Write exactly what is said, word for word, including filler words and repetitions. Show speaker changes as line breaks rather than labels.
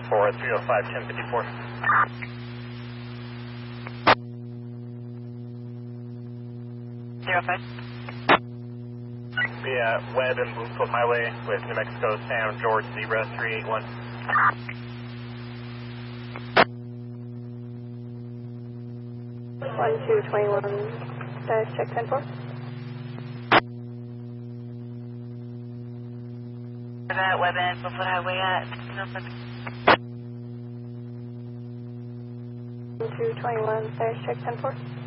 for three oh five, ten fifty-four.
zero five.
Be at Webb and Bloomfield Highway with New Mexico Sam George Zebra three eight one.
one two twenty-one dash check ten four.
At Webb and Bloomfield Highway at
one two twenty-one dash check ten four.